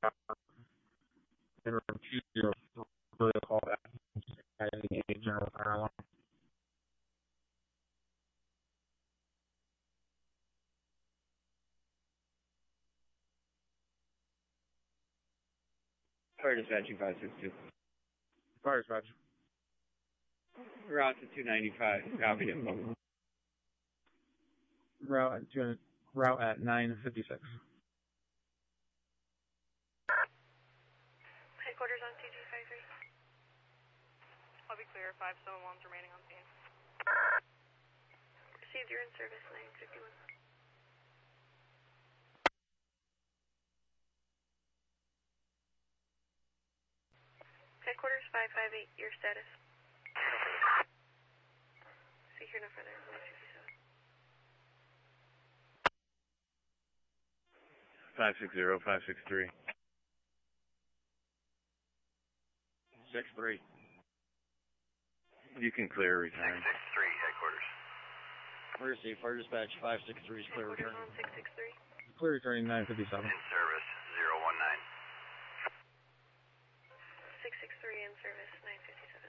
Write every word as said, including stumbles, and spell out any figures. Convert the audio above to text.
in room two zero three, call back having a general fire alarm. Fire dispatching five six two. Fire dispatch. Route to two ninety-five. Copy it. Route at, two, route at nine fifty-six. Headquarters on T G five three. I'll be clear. five seven one's remaining on scene. Received, you're in service, nine fifty-one. Headquarters five five eight, your status. See here no further, nine fifty-seven. five six zero, five six three. six three. You can clear return. six six three, headquarters. Receive, fire dispatch five six three is clear return. Headquarters on six six three. Clear returning nine fifty-seven. In service, zero one nine. six six three in service, nine fifty-seven.